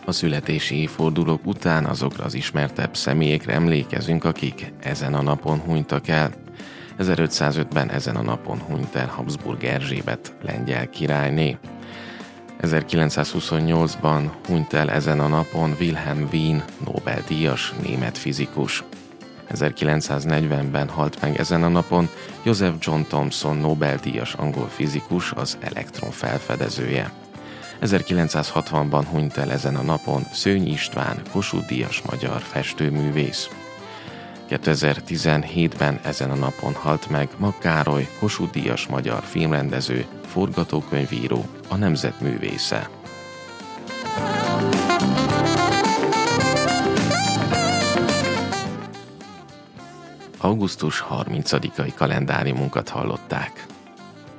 A születési évfordulók után azokra az ismertebb személyekre emlékezünk, akik ezen a napon hunytak el. 1505-ben ezen a napon hunyt el Habsburg Erzsébet lengyel királyné. 1928-ban hunyt el ezen a napon Wilhelm Wien Nobel-díjas német fizikus. 1940-ben halt meg ezen a napon Joseph John Thomson Nobel-díjas angol fizikus, az elektron felfedezője. 1960-ban hunyt el ezen a napon Szőny István Kossuth-díjas magyar festőművész. 2017-ben ezen a napon halt meg Mag Károly Kossuth-díjas magyar filmrendező, forgatókönyvíró, a nemzet művésze. Augusztus 30-ai kalendáriumunkat hallották.